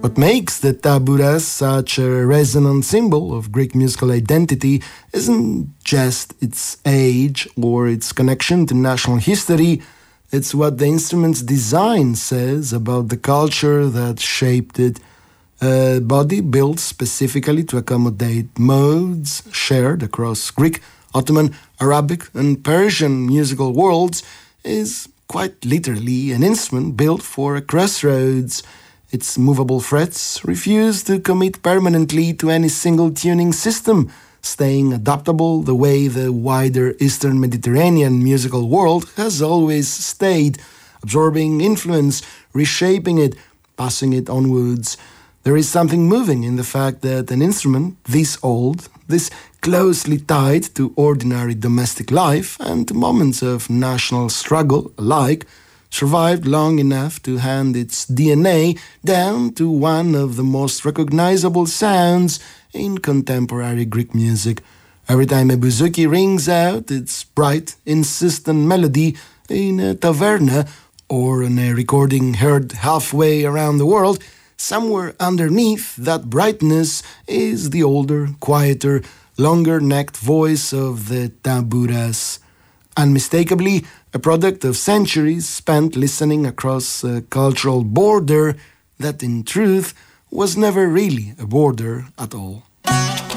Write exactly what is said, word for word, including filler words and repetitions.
What makes the tabouras such a resonant symbol of Greek musical identity isn't just its age or its connection to national history, it's what the instrument's design says about the culture that shaped it. A body built specifically to accommodate modes shared across Greek, Ottoman, Arabic, and Persian musical worlds is quite literally an instrument built for a crossroads. Its movable frets refuse to commit permanently to any single tuning system, staying adaptable the way the wider Eastern Mediterranean musical world has always stayed, absorbing influence, reshaping it, passing it onwards. There is something moving in the fact that an instrument this old, this closely tied to ordinary domestic life and to moments of national struggle alike, survived long enough to hand its D N A down to one of the most recognizable sounds in contemporary Greek music. Every time a bouzouki rings out its bright, insistent melody in a taverna or in a recording heard halfway around the world, somewhere underneath that brightness is the older, quieter, longer-necked voice of the tabouras. Unmistakably, a product of centuries spent listening across a cultural border that in truth was never really a border at all.